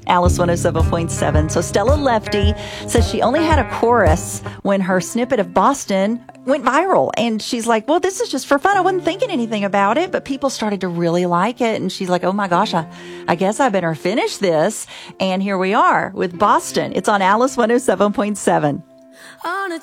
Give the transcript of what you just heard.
Alice 107.7. So Stella Lefty says she only had a chorus when her snippet of Boston went viral. And she's like, well, this is just for fun. I wasn't thinking anything about it, but people started to really like it. And she's like, oh my gosh, I guess I better finish this. And here we are with Boston. It's on Alice 107.7.